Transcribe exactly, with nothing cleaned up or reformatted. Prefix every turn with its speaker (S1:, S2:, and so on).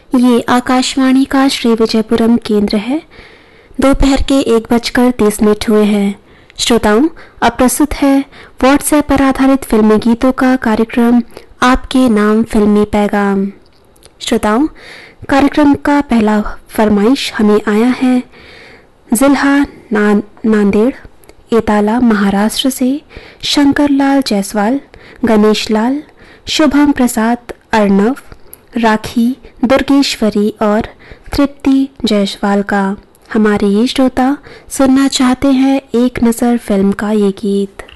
S1: ये आकाशवाणी का श्री विजयपुरम केंद्र है। दोपहर के एक बजकर तीस मिनट हुए हैं। श्रोताओं, अब प्रस्तुत है व्हाट्सएप पर आधारित फिल्मी गीतों का कार्यक्रम आपके नाम फिल्मी पैगाम। श्रोताओं, कार्यक्रम का पहला फरमाइश हमें आया है जिला ना, नांदेड़ एताला महाराष्ट्र से शंकर लाल जायसवाल, गणेश लाल, शुभम प्रसाद, अर्णव, राखी, दुर्गेश्वरी और तृप्ति जायसवाल का। हमारे ये श्रोता सुनना चाहते हैं एक नज़र फिल्म का ये गीत।